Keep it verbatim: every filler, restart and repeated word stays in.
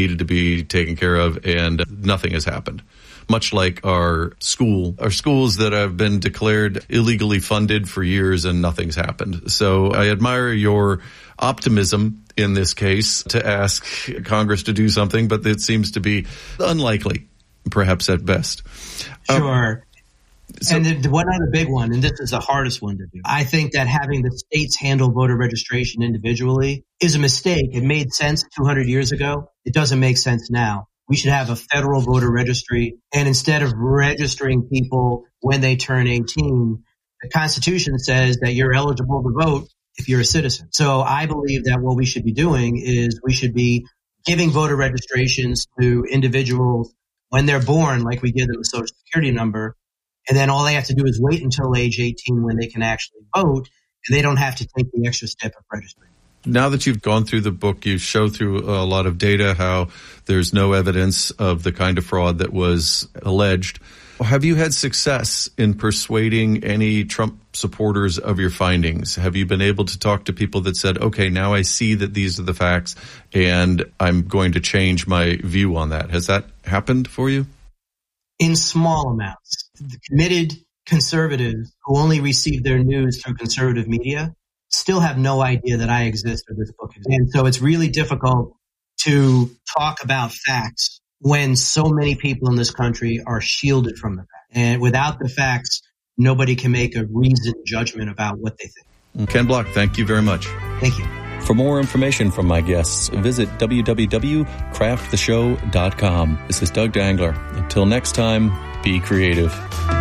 needed to be taken care of, and nothing has happened. Much like our school, our schools that have been declared illegally funded for years and nothing's happened. So I admire your optimism in this case to ask Congress to do something, but it seems to be unlikely, perhaps at best. Sure. Um, So, and the, the one other big one, and this is the hardest one to do, I think that having the states handle voter registration individually is a mistake. It made sense two hundred years ago. It doesn't make sense now. We should have a federal voter registry, and instead of registering people when they turn eighteen, the Constitution says that you're eligible to vote if you're a citizen. So I believe that what we should be doing is we should be giving voter registrations to individuals when they're born, like we give them a social security number. And then all they have to do is wait until age eighteen when they can actually vote, and they don't have to take the extra step of registering. Now that you've gone through the book, you show through a lot of data how there's no evidence of the kind of fraud that was alleged. Have you had success in persuading any Trump supporters of your findings? Have you been able to talk to people that said, okay, now I see that these are the facts and I'm going to change my view on that? Has that happened for you? In small amounts. The committed conservatives who only receive their news through conservative media still have no idea that I exist or this book exists. And so it's really difficult to talk about facts when so many people in this country are shielded from the facts. And without the facts, nobody can make a reasoned judgment about what they think. Ken Block, thank you very much. Thank you. For more information from my guests, visit w w w dot craft the show dot com. This is Doug Dangler. Until next time, be creative.